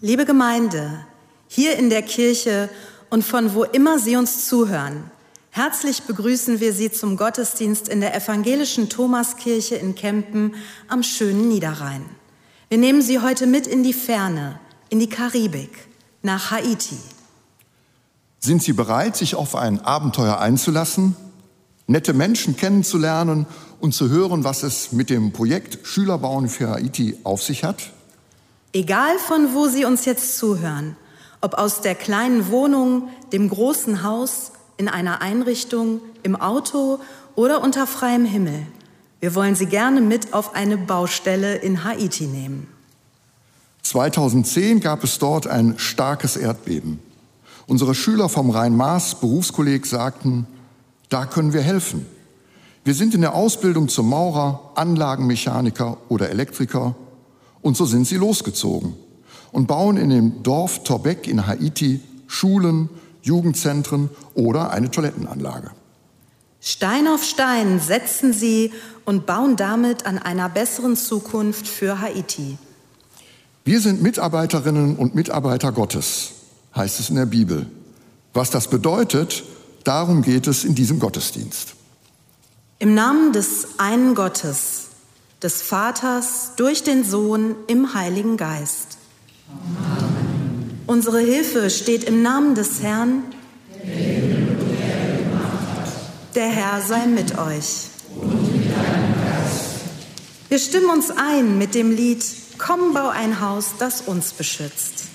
Liebe Gemeinde, hier in der Kirche und von wo immer Sie uns zuhören, herzlich begrüßen wir Sie zum Gottesdienst in der evangelischen Thomaskirche in Kempen am schönen Niederrhein. Wir nehmen Sie heute mit in die Ferne, in die Karibik, nach Haiti. Sind Sie bereit, sich auf ein Abenteuer einzulassen, nette Menschen kennenzulernen und zu hören, was es mit dem Projekt Schüler bauen für Haiti auf sich hat? Egal von wo Sie uns jetzt zuhören, ob aus der kleinen Wohnung, dem großen Haus, in einer Einrichtung, im Auto oder unter freiem Himmel, wir wollen Sie gerne mit auf eine Baustelle in Haiti nehmen. 2010 gab es dort ein starkes Erdbeben. Unsere Schüler vom Rhein-Maas Berufskolleg sagten, da können wir helfen. Wir sind in der Ausbildung zum Maurer, Anlagenmechaniker oder Elektriker. Und so sind sie losgezogen und bauen in dem Dorf Torbek in Haiti Schulen, Jugendzentren oder eine Toilettenanlage. Stein auf Stein setzen sie und bauen damit an einer besseren Zukunft für Haiti. Wir sind Mitarbeiterinnen und Mitarbeiter Gottes, heißt es in der Bibel. Was das bedeutet, darum geht es in diesem Gottesdienst. Im Namen des einen Gottes, des Vaters, durch den Sohn, im Heiligen Geist. Amen. Unsere Hilfe steht im Namen des Herrn, der Herr sei mit euch. Und mit deinem Geist. Wir stimmen uns ein mit dem Lied Komm, bau ein Haus, das uns beschützt.